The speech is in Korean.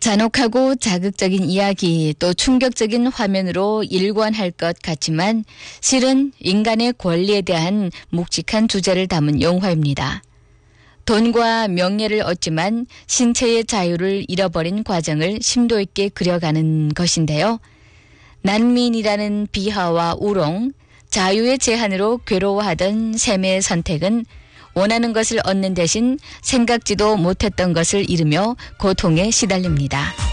잔혹하고 자극적인 이야기 또 충격적인 화면으로 일관할 것 같지만 실은 인간의 권리에 대한 묵직한 주제를 담은 영화입니다. 돈과 명예를 얻지만 신체의 자유를 잃어버린 과정을 심도 있게 그려가는 것인데요. 난민이라는 비하와 우롱, 자유의 제한으로 괴로워하던 샘의 선택은 원하는 것을 얻는 대신 생각지도 못했던 것을 잃으며 고통에 시달립니다.